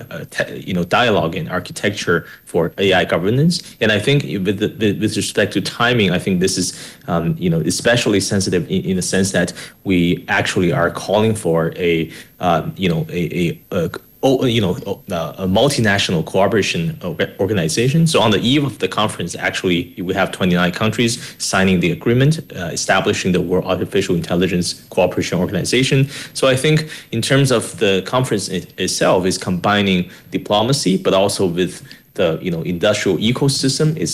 dialogue and architecture for AI governance. And I think with respect to timing, I think this is especially sensitive in the sense that we actually are calling for a multinational cooperation organization. So on the eve of the conference, actually, we have 29 countries signing the agreement, establishing the World Artificial Intelligence Cooperation Organization. So I think in terms of the conference itself is combining diplomacy, but also with the industrial ecosystem is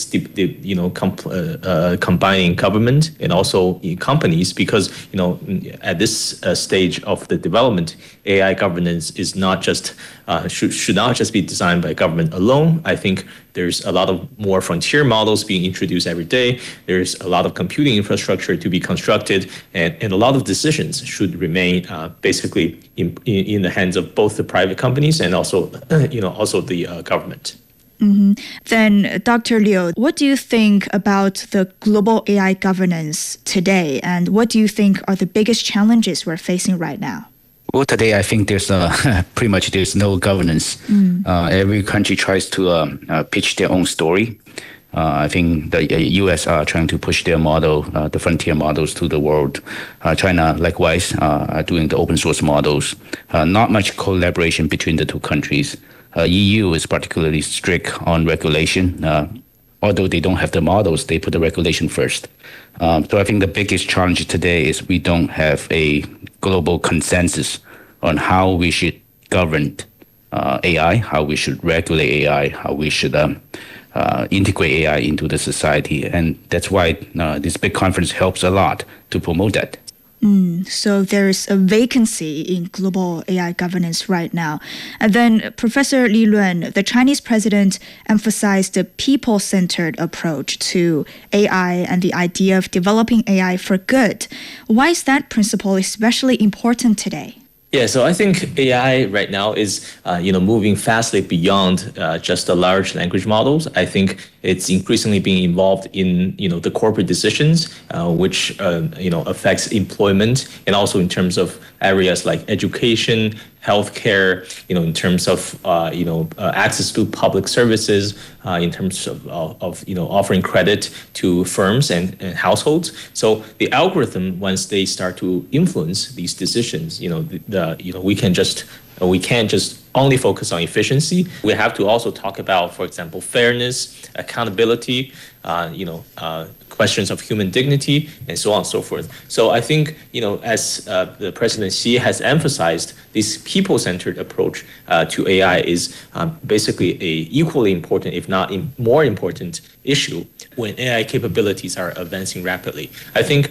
combining government and also companies, because at this stage of the development, AI governance is not just should not just be designed by government alone. I think there's a lot of more frontier models being introduced every day. There's a lot of computing infrastructure to be constructed, and a lot of decisions should remain basically in the hands of both the private companies and also also the government. Mm-hmm. Then, Dr. Liu, what do you think about the global AI governance today, and what do you think are the biggest challenges we're facing right now? Well, today I think there's pretty much there's no governance. Every country tries to pitch their own story. I think the U.S. are trying to push their model, the frontier models, to the world. China, likewise, are doing the open source models. Not much collaboration between the two countries. EU is particularly strict on regulation. Although they don't have the models, they put the regulation first. So I think the biggest challenge today is we don't have a global consensus on how we should govern AI, how we should regulate AI, how we should integrate AI into the society. And that's why this big conference helps a lot to promote that. So there's a vacancy in global AI governance right now. And then Professor Li Luan, the Chinese president, emphasized the people-centered approach to AI and the idea of developing AI for good. Why is that principle especially important today? Yeah, so I think AI right now is, moving fastly beyond just the large language models. I think it's increasingly being involved in, the corporate decisions, which, affects employment, and also in terms of areas like education, healthcare, in terms of, access to public services, in terms of offering credit to firms and households. So the algorithm, once they start to influence these decisions, we can't just only focus on efficiency. We have to also talk about, for example, fairness, accountability, questions of human dignity, and so on and so forth. So I think, as the President Xi has emphasized, this people-centered approach to AI is basically a equally important, if not more important, issue when AI capabilities are advancing rapidly. I think,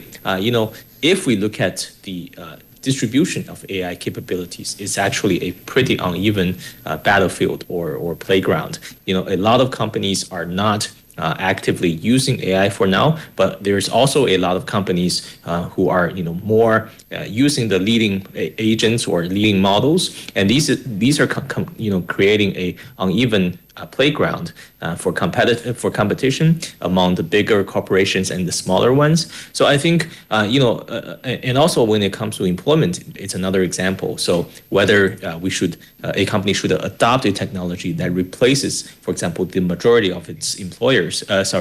if we look at the distribution of AI capabilities, is actually a pretty uneven battlefield or playground. A lot of companies are not actively using AI for now, but there's also a lot of companies who are more using the leading agents or leading models, and these are creating a uneven playground for competition among the bigger corporations and the smaller ones. So I think and also when it comes to employment, it's another example. So whether a company should adopt a technology that replaces, for example, the majority of its employees.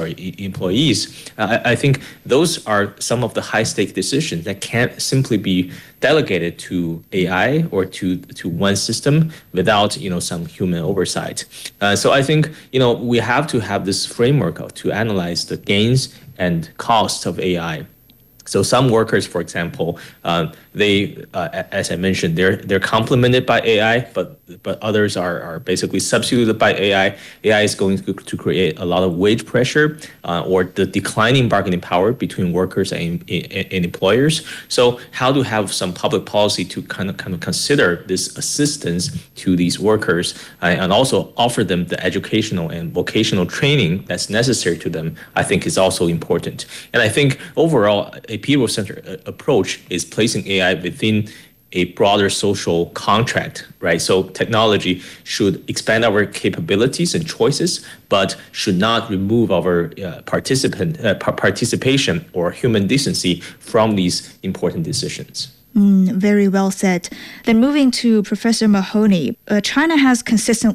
I think those are some of the high-stake decisions that can't simply be delegated to AI or to one system without some human oversight. So I think we have to have this framework to analyze the gains and costs of AI. So some workers, for example, they, as I mentioned, they're complemented by AI, but others are basically substituted by AI. AI is going to create a lot of wage pressure or the declining bargaining power between workers and employers. So how to have some public policy to kind of consider this assistance to these workers and also offer them the educational and vocational training that's necessary to them, I think is also important. And I think overall, a people-centered approach is placing AI within a broader social contract, right? So technology should expand our capabilities and choices, but should not remove our participation or human decency from these important decisions. Very well said. Then moving to Professor Mahoney, China has consistently